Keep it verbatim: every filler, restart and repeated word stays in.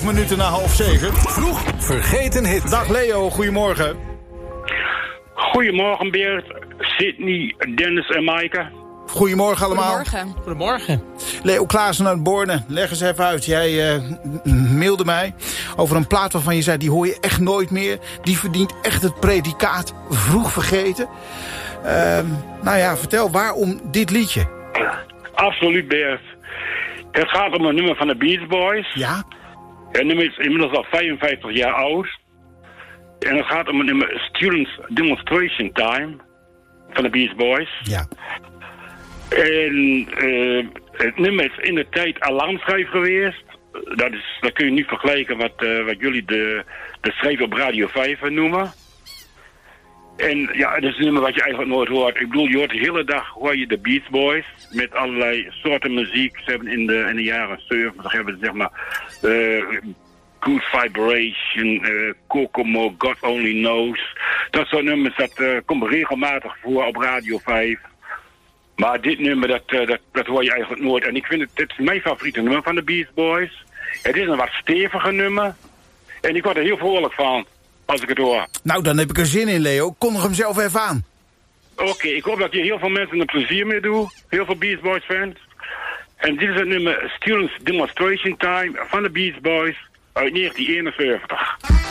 twaalf minuten na half zeven. Vroeg vergeten hit. Dag Leo, goedemorgen. Goedemorgen Beert, Sydney, Dennis en Maaike. Goedemorgen allemaal. Goedemorgen. Goedemorgen. Leo Klaassen uit Borne, leg eens even uit. Jij uh, mailde mij over een plaat waarvan je zei... die hoor je echt nooit meer. Die verdient echt het predicaat vroeg vergeten. Uh, nou ja, vertel, waarom dit liedje? Absoluut Beert. Het gaat om een nummer van de Beach Boys. Ja? Het nummer is inmiddels al vijfenvijftig jaar oud. En het gaat om een nummer Students Demonstration Time van de Beach Boys. Ja. En uh, het nummer is in de tijd alarmschijf geweest. Dat, is, dat kun je niet vergelijken wat, uh, wat jullie de, de schijf op Radio vijf noemen. En ja, het is een nummer wat je eigenlijk nooit hoort. Ik bedoel, je hoort de hele dag hoor je de Beach Boys met allerlei soorten muziek. Ze hebben in de, in de jaren zeventig hebben ze zeg maar uh, Good Vibration, uh, Kokomo, God Only Knows. Dat soort nummers, dat uh, komt regelmatig voor op Radio vijf. Maar dit nummer, dat, uh, dat, dat hoor je eigenlijk nooit. En ik vind het, dit is mijn favoriete nummer van de Beach Boys. Het is een wat steviger nummer. En ik word er heel vrolijk van, als ik het hoor. Nou, dan heb ik er zin in, Leo. Kondig hem zelf even aan. Oké, okay, ik hoop dat je heel veel mensen een plezier mee doet. Heel veel Beach Boys fans. En dit is het nummer Students Demonstration Time van de Beach Boys uit negentien eenenzeventig.